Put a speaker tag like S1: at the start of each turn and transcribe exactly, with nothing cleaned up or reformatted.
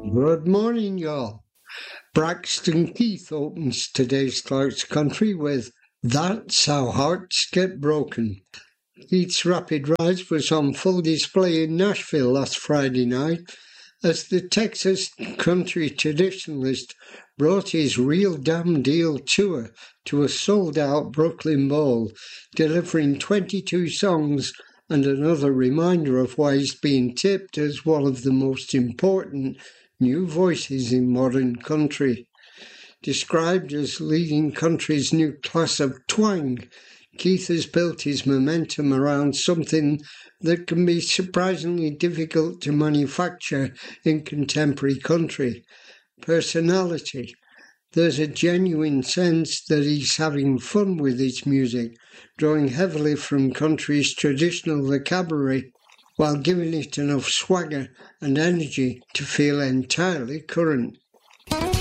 S1: Good morning, y'all. Braxton Keith opens today's Clark's Country with That's How Hearts Get Broken. Keith's rapid rise was on full display in Nashville last Friday night as the Texas country traditionalist brought his Real Damn Deal tour to a sold-out Brooklyn Bowl, delivering twenty-two songs and another reminder of why he's being tipped as one of the most important new voices in modern country. Described as leading country's new class of twang, Keith has built his momentum around something that can be surprisingly difficult to manufacture in contemporary country: personality. There's a genuine sense that he's having fun with his music, drawing heavily from country's traditional vocabulary, while giving it enough swagger and energy to feel entirely current.